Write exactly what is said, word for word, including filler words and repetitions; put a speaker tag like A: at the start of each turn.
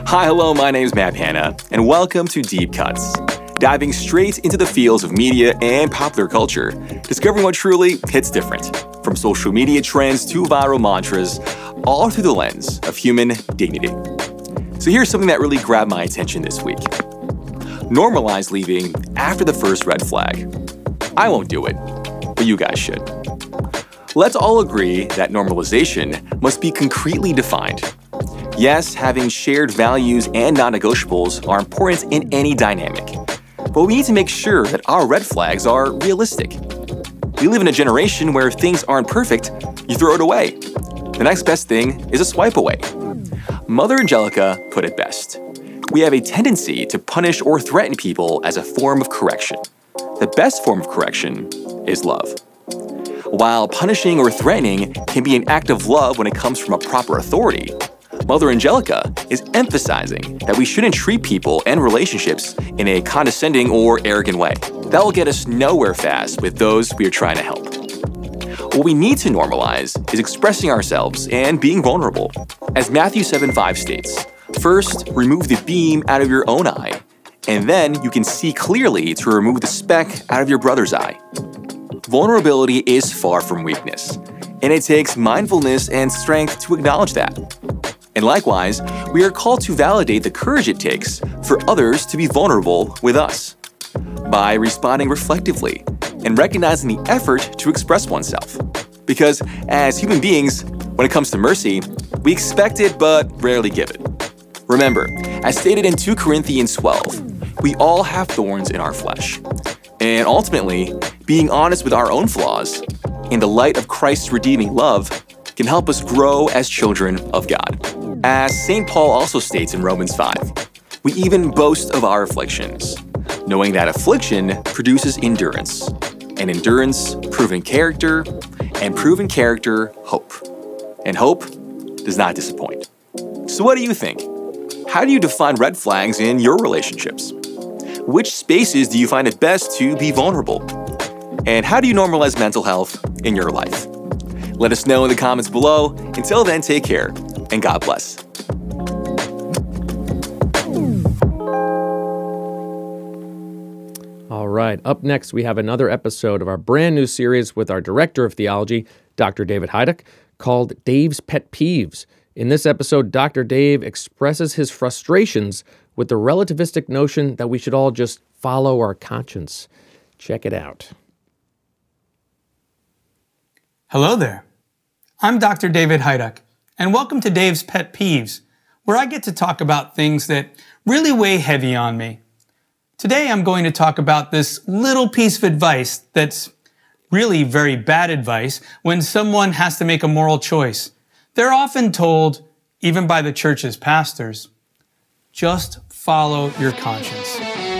A: Hi, hello, my name is Matt Hanna, and welcome to Deep Cuts. Diving straight into the fields of media and popular culture, discovering what truly hits different. From social media trends to viral mantras, all through the lens of human dignity. So here's something that really grabbed my attention this week. Normalize leaving after the first red flag. I won't do it, but you guys should. Let's all agree that normalization must be concretely defined. Yes, having shared values and non-negotiables are important in any dynamic, but we need to make sure that our red flags are realistic. We live in a generation where if things aren't perfect, you throw it away. The next best thing is a swipe away. Mother Angelica put it best. We have a tendency to punish or threaten people as a form of correction. The best form of correction is love. While punishing or threatening can be an act of love when it comes from a proper authority, Mother Angelica is emphasizing that we shouldn't treat people and relationships in a condescending or arrogant way. That will get us nowhere fast with those we are trying to help. What we need to normalize is expressing ourselves and being vulnerable. As Matthew seven five states, first, remove the beam out of your own eye, and then you can see clearly to remove the speck out of your brother's eye. Vulnerability is far from weakness, and it takes mindfulness and strength to acknowledge that. And likewise, we are called to validate the courage it takes for others to be vulnerable with us by responding reflectively and recognizing the effort to express oneself. Because as human beings, when it comes to mercy, we expect it but rarely give it. Remember, as stated in Second Corinthians twelve, we all have thorns in our flesh. And ultimately, being honest with our own flaws in the light of Christ's redeeming love can help us grow as children of God. As Saint Paul also states in Romans five, we even boast of our afflictions, knowing that affliction produces endurance, and endurance, proven character, and proven character, hope. And hope does not disappoint. So what do you think? How do you define red flags in your relationships? Which spaces do you find it best to be vulnerable? And how do you normalize mental health in your life? Let us know in the comments below. Until then, take care, and God bless.
B: All right, up next, we have another episode of our brand new series with our Director of Theology, Doctor David Heiduck, called Dave's Pet Peeves. In this episode, Doctor Dave expresses his frustrations with the relativistic notion that we should all just follow our conscience. Check it out.
C: Hello there. I'm Doctor David Heiduck, and welcome to Dave's Pet Peeves, where I get to talk about things that really weigh heavy on me. Today I'm going to talk about this little piece of advice that's really very bad advice when someone has to make a moral choice. They're often told, even by the church's pastors, just follow your conscience.